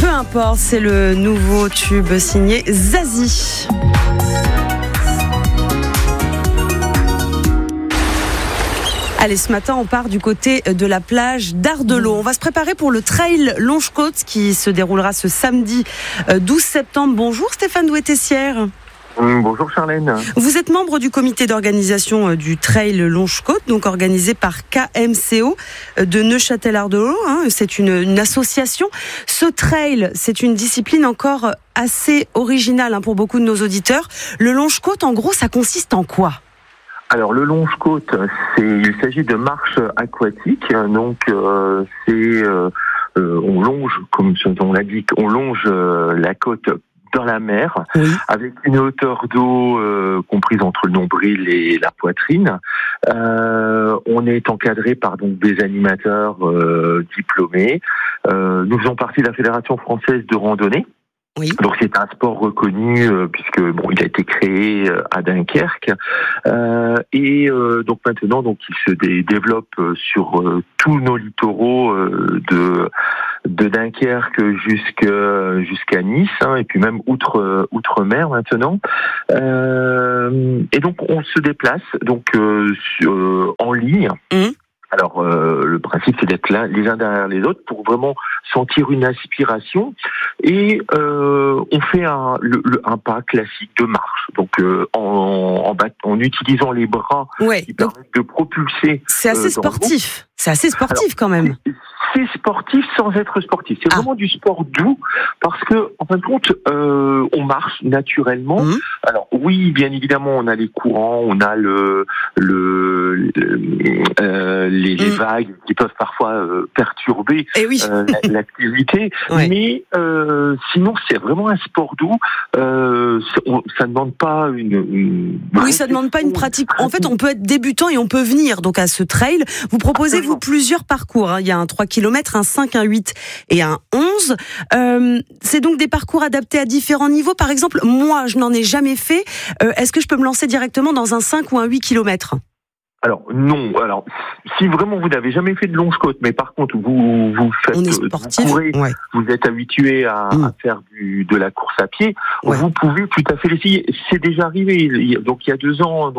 Peu importe, c'est le nouveau tube signé Zazie. Allez, ce matin, on part du côté de la plage d'Ardelot. On va se préparer pour le trail Longe-Côte qui se déroulera ce samedi 12 septembre. Bonjour Stéphane Douet-Tessière. Bonjour Charlène. Vous êtes membre du comité d'organisation du trail Longe-Côte, donc organisé par KMCO de Neuchâtel-Ardelot. C'est une association. Ce trail, c'est une discipline encore assez originale pour beaucoup de nos auditeurs. Le Longe-Côte, en gros, ça consiste en quoi ? Alors le Longe-Côte, il s'agit de marche aquatique, donc on longe, comme son nom l'indique, on longe la côte dans la mer, oui, avec une hauteur d'eau comprise entre le nombril et la poitrine. On est encadré par donc des animateurs diplômés. Nous faisons partie de la Fédération française de randonnée. Oui. Donc c'est un sport reconnu puisque il a été créé à Dunkerque donc maintenant il se développe sur tous nos littoraux de Dunkerque jusqu'à Nice et puis même outre-mer maintenant. Et donc on se déplace en ligne. Alors le principe c'est d'être là les uns derrière les autres pour vraiment sentir une inspiration et on fait un pas classique de marche donc en utilisant les bras qui permettent de propulser. C'est assez sportif. C'est assez sportif quand même. C'est sportif sans être sportif. C'est vraiment du sport doux parce que en fin de compte on marche naturellement. Alors oui, bien évidemment, on a les courants, on a les vagues qui peuvent parfois perturber l'activité, mais sinon c'est vraiment un sport doux. Ça ne demande pas ça ne demande pas une pratique. En fait, on peut être débutant et on peut venir donc à ce trail. Vous proposez plusieurs parcours. Il y a un 3 km, un 5, un 8 et un 11. C'est donc des parcours adaptés à différents niveaux. Par exemple, moi, je n'en ai jamais fait. Est-ce que je peux me lancer directement dans un 5 ou un 8 km ? Alors non. Alors si vraiment vous n'avez jamais fait de Longe-Côte, mais par contre vous faites, on est sportif, vous courez, vous êtes habitué à faire de la course à pied, vous pouvez tout à fait l'essayer. C'est déjà arrivé. Donc il y a 2 ans,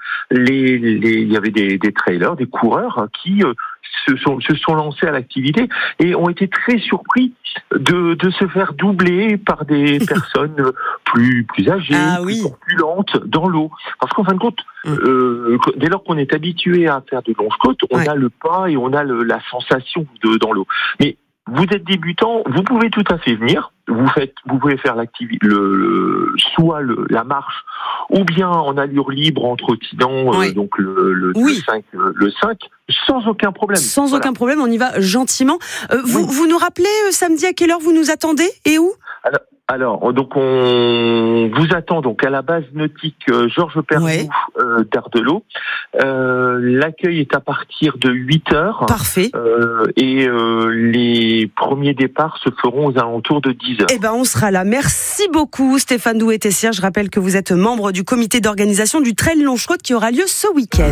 il y avait des trailers, des coureurs qui se sont lancés à l'activité et ont été très surpris de se faire doubler par des personnes plus âgées, plus corpulentes dans l'eau. Parce qu'en fin de compte, dès lors qu'on est habitué à faire de Longe-Côte, on a le pas et on a la sensation dans l'eau. Mais vous êtes débutant, vous pouvez tout à fait venir. Vous pouvez faire l'activité, soit la marche, ou bien en allure libre en trottinant, donc le 5, sans aucun problème. Sans aucun problème, on y va gentiment. Vous nous rappelez samedi à quelle heure vous nous attendez et où ? Alors, donc on vous attend donc à la base nautique Georges Pernoud d'Ardelot. L'accueil est à partir de 8h. Parfait. Et les premiers départs se feront aux alentours de 10h. Eh ben, on sera là. Merci beaucoup Stéphane Douet-Tessière. Je rappelle que vous êtes membre du comité d'organisation du Trail Longe-Côte qui aura lieu ce week-end.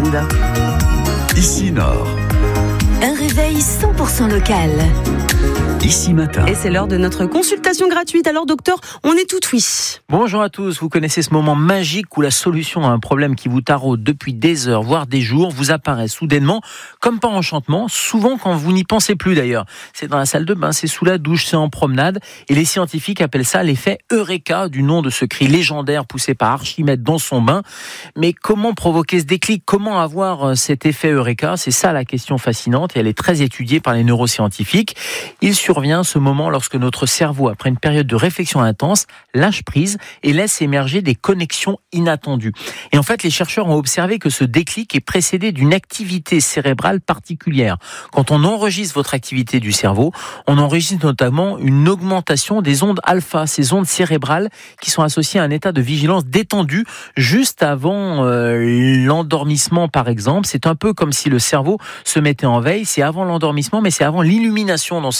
Ici Nord. Un réveil 100% local. Ici Matin. Et c'est l'heure de notre consultation gratuite. Alors docteur, on est tout oui. Bonjour à tous, vous connaissez ce moment magique où la solution à un problème qui vous taraude depuis des heures, voire des jours, vous apparaît soudainement, comme par enchantement, souvent quand vous n'y pensez plus d'ailleurs. C'est dans la salle de bain, c'est sous la douche, c'est en promenade, et les scientifiques appellent ça l'effet Eureka, du nom de ce cri légendaire poussé par Archimède dans son bain. Mais comment provoquer ce déclic ? Comment avoir cet effet Eureka ? C'est ça la question fascinante, et elle est très étudiée par les neuroscientifiques. Il survient ce moment lorsque notre cerveau, après une période de réflexion intense, lâche prise et laisse émerger des connexions inattendues. Et en fait, les chercheurs ont observé que ce déclic est précédé d'une activité cérébrale particulière. Quand on enregistre votre activité du cerveau, on enregistre notamment une augmentation des ondes alpha, ces ondes cérébrales qui sont associées à un état de vigilance détendu juste avant l'endormissement, par exemple. C'est un peu comme si le cerveau se mettait en veille. C'est avant l'endormissement, mais c'est avant l'illumination dans cet effet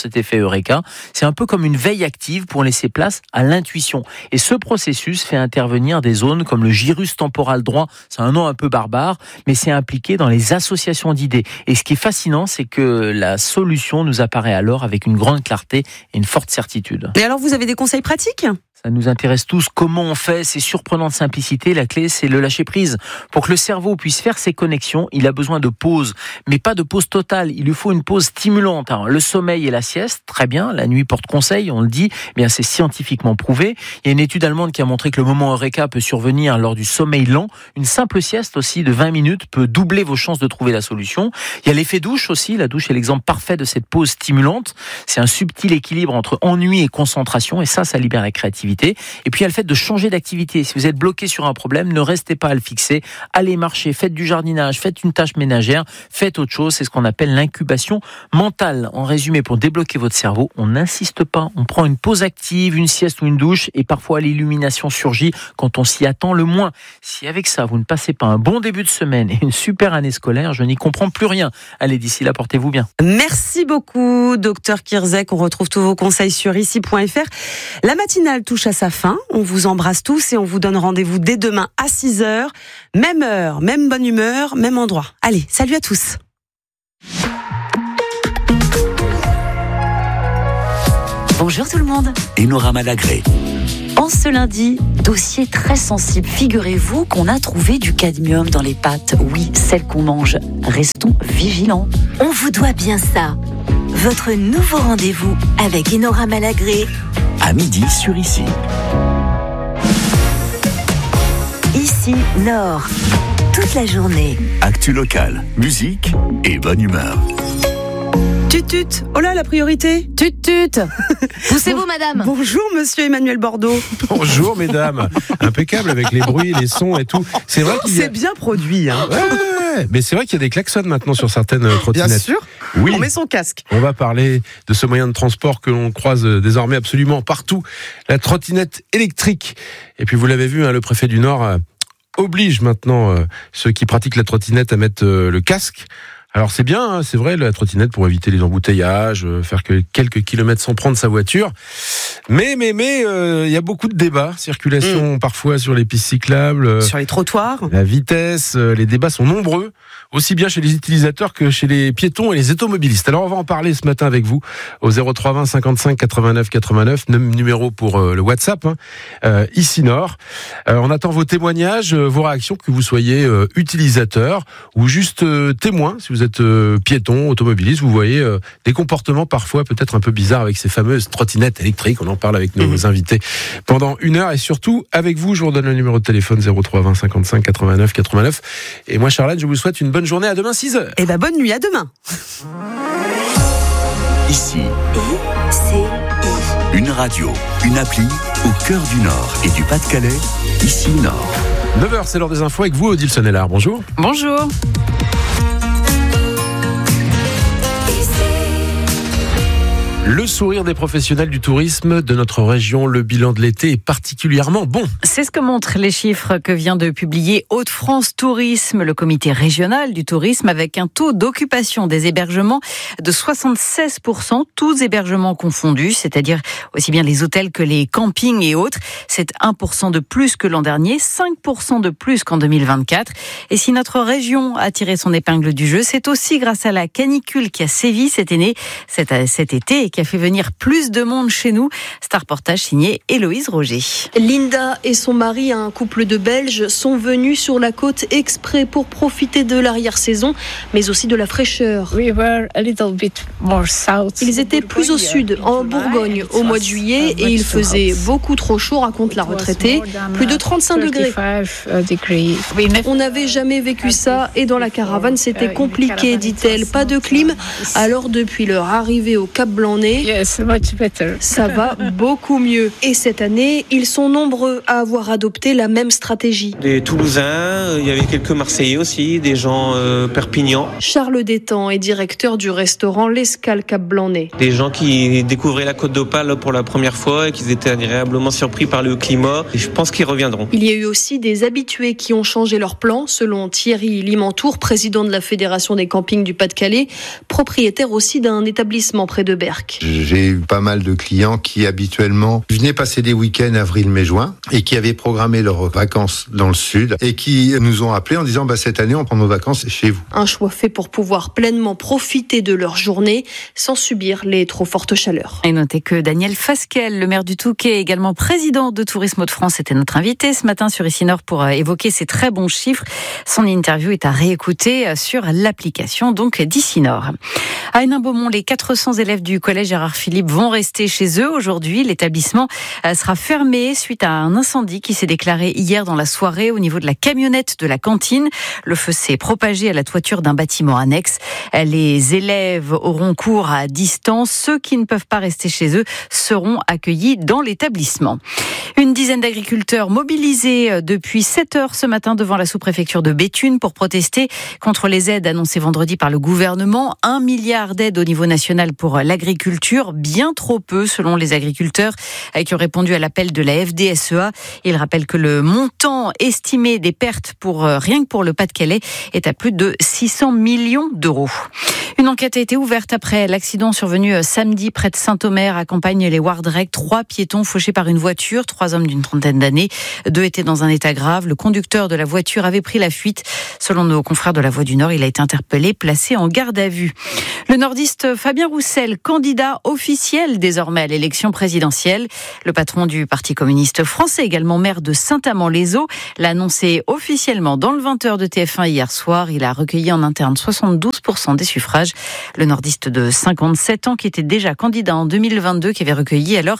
Eureka. C'est un peu comme une veille active pour laisser place à l'intuition. Et ce processus fait intervenir des zones comme le gyrus temporal droit. C'est un nom un peu barbare, mais c'est impliqué dans les associations d'idées. Et ce qui est fascinant, c'est que la solution nous apparaît alors avec une grande clarté et une forte certitude. Et alors, vous avez des conseils pratiques ? Ça nous intéresse tous. Comment on fait ? C'est surprenant de simplicité. La clé, c'est le lâcher prise. Pour que le cerveau puisse faire ses connexions, il a besoin de pause. Mais pas de pause totale. Il lui faut une pause stimulante. Alors, le sommeil et la sieste, très bien. La nuit porte conseil, on le dit. Bien, c'est scientifiquement prouvé. Il y a une étude allemande qui a montré que le moment Eureka peut survenir lors du sommeil lent. Une simple sieste aussi de 20 minutes peut doubler vos chances de trouver la solution. Il y a l'effet douche aussi. La douche est l'exemple parfait de cette pause stimulante. C'est un subtil équilibre entre ennui et concentration. Et ça libère la créativité. Et puis il y a le fait de changer d'activité. Si vous êtes bloqué sur un problème, ne restez pas à le fixer. Allez marcher, faites du jardinage, faites une tâche ménagère, faites autre chose. C'est ce qu'on appelle l'incubation mentale. En résumé, pour débloquer votre cerveau, on n'insiste pas. On prend une pause active, une sieste ou une douche, et parfois l'illumination surgit quand on s'y attend le moins. Si avec ça, vous ne passez pas un bon début de semaine et une super année scolaire, je n'y comprends plus rien. Allez, d'ici là, portez-vous bien. Merci beaucoup, Dr Kirzek. On retrouve tous vos conseils sur ici.fr. La matinale touche à sa fin. On vous embrasse tous et on vous donne rendez-vous dès demain à 6h. Même heure, même bonne humeur, même endroit. Allez, salut à tous. Bonjour tout le monde. Enora Malagré. En ce lundi, dossier très sensible. Figurez-vous qu'on a trouvé du cadmium dans les pâtes. Oui, celles qu'on mange. Restons vigilants. On vous doit bien ça. Votre nouveau rendez-vous avec Enora Malagré. À midi sur Ici. Ici, Nord. Toute la journée. Actu locale, musique et bonne humeur. Tut. Oh là, la priorité. Tut. Poussez-vous, madame. Bonjour, monsieur Emmanuel Bordeaux. Bonjour, mesdames. Impeccable avec les bruits, les sons et tout. C'est vrai qu'il y a... C'est bien produit, hein. Ouais, mais c'est vrai qu'il y a des klaxons maintenant sur certaines trottinettes. Bien sûr. Oui. On met son casque. On va parler de ce moyen de transport que l'on croise désormais absolument partout. La trottinette électrique. Et puis vous l'avez vu, hein, le préfet du Nord oblige maintenant ceux qui pratiquent la trottinette à mettre le casque. Alors c'est bien, hein, c'est vrai, la trottinette pour éviter les embouteillages, faire que quelques kilomètres sans prendre sa voiture. Mais, il y a beaucoup de débats, circulation parfois sur les pistes cyclables, sur les trottoirs. La vitesse, les débats sont nombreux, aussi bien chez les utilisateurs que chez les piétons et les automobilistes. Alors on va en parler ce matin avec vous au 03 20 55 89 89, numéro pour le WhatsApp, Ici Nord. On attend vos témoignages, vos réactions, que vous soyez utilisateur ou juste témoin, si vous êtes piéton, automobiliste, vous voyez des comportements parfois peut-être un peu bizarres avec ces fameuses trottinettes électriques. On en parle avec nos invités pendant 1 heure et surtout avec vous. Je vous redonne le numéro de téléphone 03 20 55 89 89. Et moi, Charlotte, je vous souhaite une bonne journée. À demain 6h. Et bonne nuit, à demain. Ici. ICI. Une radio, une appli au cœur du Nord et du Pas-de-Calais. Ici Nord. 9h, c'est l'heure des infos avec vous, Odile Sonnellard. Bonjour. Bonjour. Le sourire des professionnels du tourisme de notre région, le bilan de l'été est particulièrement bon. C'est ce que montrent les chiffres que vient de publier Hauts-de-France Tourisme, le comité régional du tourisme, avec un taux d'occupation des hébergements de 76%, tous hébergements confondus, c'est-à-dire aussi bien les hôtels que les campings et autres. C'est 1% de plus que l'an dernier, 5% de plus qu'en 2024. Et si notre région a tiré son épingle du jeu, c'est aussi grâce à la canicule qui a sévi cet été et qui a fait venir plus de monde chez nous. C'est un reportage signé Héloïse Roger. Linda et son mari, un couple de Belges, sont venus sur la côte exprès pour profiter de l'arrière-saison, mais aussi de la fraîcheur. Ils étaient plus au sud, en Bourgogne, au mois de juillet, et il faisait beaucoup trop chaud, raconte la retraitée. Plus de 35 degrés. On n'avait jamais vécu ça, et dans la caravane, c'était compliqué, dit-elle. Pas de clim, alors depuis leur arrivée au Cap-Blanc-Nez, ça va beaucoup mieux. Et cette année, ils sont nombreux à avoir adopté la même stratégie. Des Toulousains, il y avait quelques Marseillais aussi, des gens Perpignan. Charles Détang est directeur du restaurant L'Escale Cap-Blanc-Nez. Des gens qui découvraient la Côte d'Opale pour la première fois et qui étaient agréablement surpris par le climat. Et je pense qu'ils reviendront. Il y a eu aussi des habitués qui ont changé leur plan, selon Thierry Limantour, président de la Fédération des campings du Pas-de-Calais, propriétaire aussi d'un établissement près de Berck. J'ai eu pas mal de clients qui habituellement venaient passer des week-ends avril, mai, juin et qui avaient programmé leurs vacances dans le sud et qui nous ont appelés en disant cette année on prend nos vacances chez vous. Un choix fait pour pouvoir pleinement profiter de leur journée sans subir les trop fortes chaleurs. Et notez que Daniel Fasquelle, le maire du Touquet, également président de Tourisme Hauts-de-France, était notre invité ce matin sur Ici Nord pour évoquer ces très bons chiffres. Son interview est à réécouter sur l'application donc d'Ici Nord. À Hénin-Beaumont, les 400 élèves du collège Gérard Philipe vont rester chez eux aujourd'hui. L'établissement sera fermé suite à un incendie qui s'est déclaré hier dans la soirée au niveau de la camionnette de la cantine. Le feu s'est propagé à la toiture d'un bâtiment annexe. Les élèves auront cours à distance. Ceux qui ne peuvent pas rester chez eux seront accueillis dans l'établissement. Une dizaine d'agriculteurs mobilisés depuis 7 heures ce matin devant la sous-préfecture de Béthune pour protester contre les aides annoncées vendredi par le gouvernement. 1 milliard d'aides au niveau national pour l'agriculture, bien trop peu selon les agriculteurs qui ont répondu à l'appel de la FDSEA. Ils rappellent que le montant estimé des pertes rien que pour le Pas-de-Calais est à plus de 600 millions d'euros. Une enquête a été ouverte après l'accident survenu samedi près de Saint-Omer à Campagne-les-Wardrec. 3 piétons fauchés par une voiture, 3 hommes d'une trentaine d'années. 2 étaient dans un état grave. Le conducteur de la voiture avait pris la fuite. Selon nos confrères de La Voix du Nord, il a été interpellé, placé en garde à vue. Le nordiste Fabien Roussel, candidat officiel désormais à l'élection présidentielle. Le patron du Parti communiste français, également maire de Saint-Amand-les-Eaux, l'a annoncé officiellement dans le 20h de TF1 hier soir. Il a recueilli en interne 72% des suffrages. Le nordiste de 57 ans, qui était déjà candidat en 2022, qui avait recueilli alors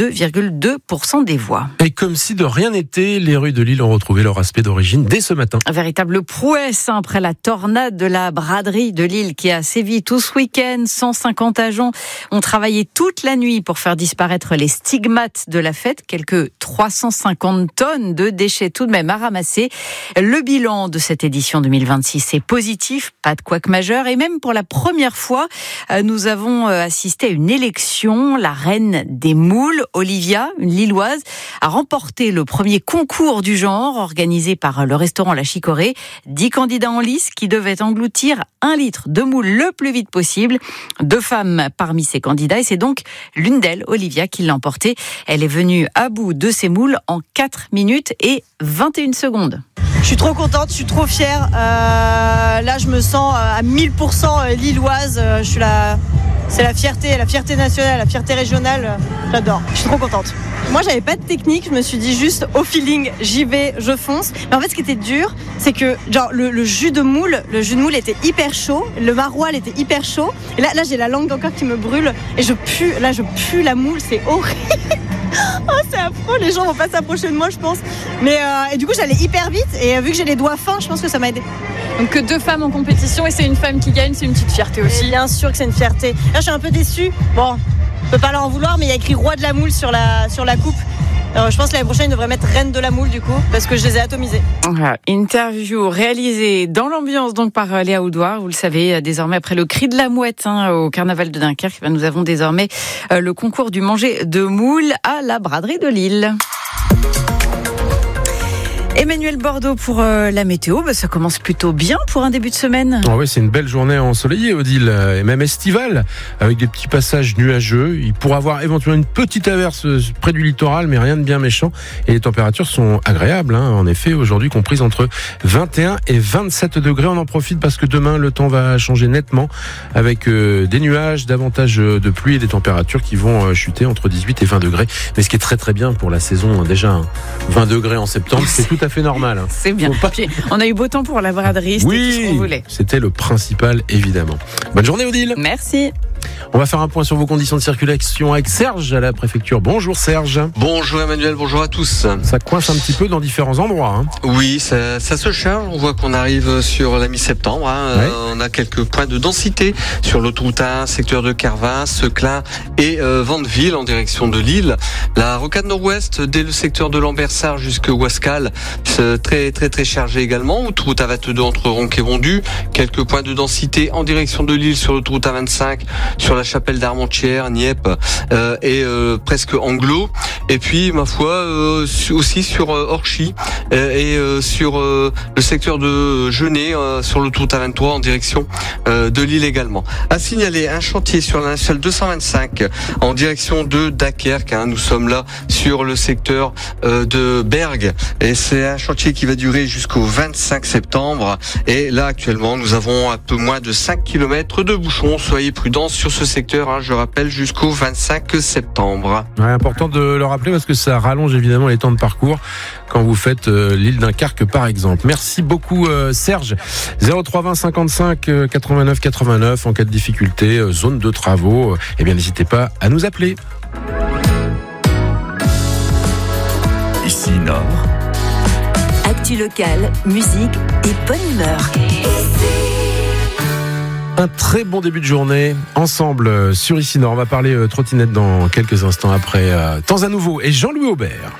2,2% des voix. Et comme si de rien n'était, les rues de Lille ont retrouvé leur aspect d'origine dès ce matin. Un véritable prouesse après la tornade de la braderie de Lille qui a sévi tout ce week-end. 150 agents ont travaillé toute la nuit pour faire disparaître les stigmates de la fête. Quelques 350 tonnes de déchets tout de même à ramasser. Le bilan de cette édition 2026 est positif, pas de couac majeur. Et même pour la première fois, nous avons assisté à une élection. La reine des moules, Olivia, une Lilloise, a remporté le premier concours du genre organisé par le restaurant La Chicorée. 10 candidats en lice qui devaient engloutir 1 litre de moule le plus vite possible. 2 femmes parmi ces candidats et c'est donc l'une d'elles, Olivia, qui l'a emporté. Elle est venue à bout de ses moules en 4 minutes et 21 secondes. Je suis trop contente, je suis trop fière. Là, je me sens à 1000% lilloise. C'est la fierté nationale, la fierté régionale. J'adore, je suis trop contente. Moi, j'avais pas de technique, je me suis dit juste au feeling, j'y vais, je fonce. Mais en fait, ce qui était dur, c'est que genre le jus de moule était hyper chaud, le maroilles était hyper chaud. Et là, j'ai la langue encore qui me brûle et je pue la moule, c'est horrible. Oh, c'est affreux, les gens vont pas s'approcher de moi, je pense. Mais et du coup, j'allais hyper vite et vu que j'ai les doigts fins, je pense que ça m'a aidé. Donc que 2 femmes en compétition et c'est une femme qui gagne, c'est une petite fierté aussi. Et bien sûr que c'est une fierté. Là, je suis un peu déçue. Bon, je peux pas leur en vouloir, mais il y a écrit roi de la moule sur la coupe. Alors, je pense que l'année prochaine, ils devraient mettre reine de la moule, du coup, parce que je les ai atomisés. Voilà, interview réalisée dans l'ambiance donc par Léa Oudouard. Vous le savez, désormais, après le cri de la mouette au carnaval de Dunkerque, nous avons désormais le concours du manger de moule à la braderie de Lille. Emmanuel Bordeaux pour la météo, ça commence plutôt bien pour un début de semaine. Oh oui, c'est une belle journée ensoleillée, Odile, et même estivale, avec des petits passages nuageux. Il pourra avoir éventuellement une petite averse près du littoral, mais rien de bien méchant. Et les températures sont agréables, en effet, aujourd'hui comprises entre 21 et 27 degrés. On en profite parce que demain, le temps va changer nettement, avec des nuages, davantage de pluie et des températures qui vont chuter entre 18 et 20 degrés. Mais ce qui est très très bien pour la saison, déjà 20 degrés en septembre, c'est tout à fait normal. C'est bien. On a eu beau temps pour la braderie, c'était tout ce qu'on voulait. C'était le principal, évidemment. Bonne journée, Odile. Merci. On va faire un point sur vos conditions de circulation avec Serge à la préfecture. Bonjour Serge. Bonjour Emmanuel, bonjour à tous. Ça coince un petit peu dans différents endroits. Oui, ça se charge. On voit qu'on arrive sur la mi-septembre. Ouais. On a quelques points de densité sur l'autoroute A1, secteur de Carvin, Seclin et Vandeville en direction de Lille. La rocade nord-ouest dès le secteur de Lambersart jusqu'à Ouascal, très très très chargé également. Autoroute A22 entre Ronc et Vondu. Quelques points de densité en direction de Lille sur l'autoroute A25 sur la chapelle d'Armentières, Nieppe et presque Anglo. Et puis, ma foi, aussi sur Orchy et sur le secteur de Genêt, sur l'autoroute A23 en direction de Lille également. À signaler un chantier sur la nationale 225 en direction de Dunkerque. Nous sommes là sur le secteur de Bergue et c'est un chantier qui va durer jusqu'au 25 septembre. Et là, actuellement, nous avons un peu moins de 5 km de bouchons. Soyez prudents sur ce secteur, je rappelle, jusqu'au 25 septembre. Ouais, important de le rappeler parce que ça rallonge évidemment les temps de parcours quand vous faites l'île Dunkerque par exemple. Merci beaucoup Serge. 0320 55 89 89 en cas de difficulté, zone de travaux, eh bien n'hésitez pas à nous appeler. Ici Nord. Actu locale, musique et bonne humeur. Un très bon début de journée ensemble sur Ici Nord. On va parler trottinette dans quelques instants après Temps à nouveau et Jean-Louis Aubert.